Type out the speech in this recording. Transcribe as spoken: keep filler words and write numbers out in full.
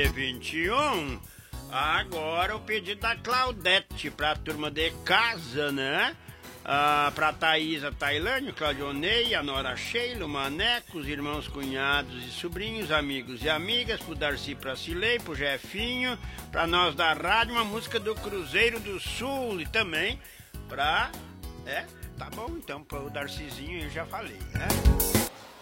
vinte e um. Agora o pedido da Claudete pra turma de casa, né? Ah, pra Thaisa, Tailândia, Claudionei, a Nora Sheila, o Maneco, os irmãos, cunhados e sobrinhos, amigos e amigas, pro Darcy, pra Cilei, pro Jefinho, pra nós da rádio, uma música do Cruzeiro do Sul e também pra... É, tá bom, então, pro Darcyzinho eu já falei, né?